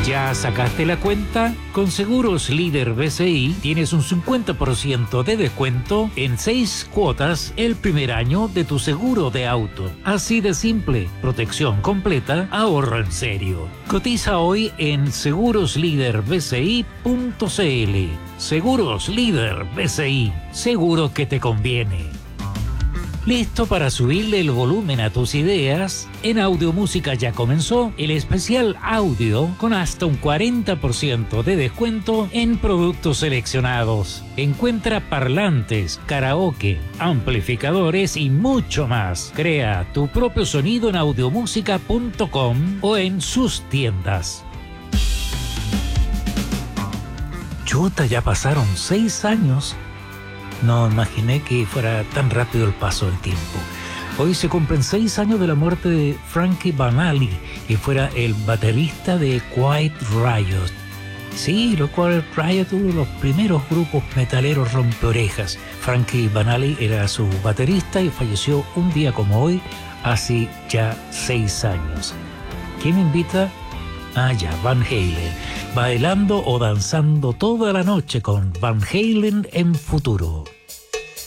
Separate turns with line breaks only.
¿Ya sacaste la cuenta? Con Seguros Líder BCI tienes un 50% de descuento en 6 cuotas el primer año de tu seguro de auto. Así de simple, protección completa, ahorro en serio. Cotiza hoy en segurosliderbci.cl. Seguros Líder BCI, seguro que te conviene. ¿Listo para subirle el volumen a tus ideas? En Audiomúsica ya comenzó el especial audio con hasta un 40% de descuento en productos seleccionados. Encuentra parlantes, karaoke, amplificadores y mucho más. Crea tu propio sonido en audiomúsica.com o en sus tiendas. Chuta, ya pasaron 6 años. No imaginé que fuera tan rápido el paso del tiempo. Hoy se cumplen 6 años de la muerte de Frankie Banali, que fuera el baterista de Quiet Riot. Sí, los Quiet Riot, uno de los primeros grupos metaleros rompeorejas. Frankie Banali era su baterista y falleció un día como hoy, hace ya 6 años. ¿Quién me invita? Ya, Van Halen. Bailando o danzando toda la noche con Van Halen en Futuro.